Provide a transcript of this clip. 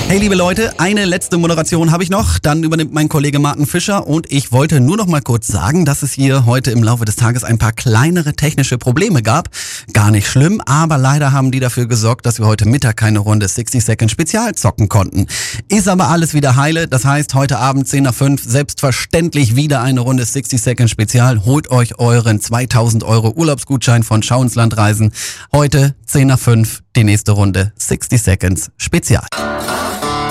Hey liebe Leute, eine letzte Moderation habe ich noch, dann übernimmt mein Kollege Martin Fischer und ich wollte nur noch mal kurz sagen, dass es hier heute im Laufe des Tages ein paar kleinere technische Probleme gab. Gar nicht schlimm, aber leider haben die dafür gesorgt, dass wir heute Mittag keine Runde 60 Second Spezial zocken konnten. Ist aber alles wieder heile, das heißt heute Abend 10 nach 5 selbstverständlich wieder eine Runde 60 Second Spezial. Holt euch euren 2000 € Urlaubsgutschein von Schau ins Land reisen. Heute 10 nach 5 die nächste Runde 60 Seconds Spezial.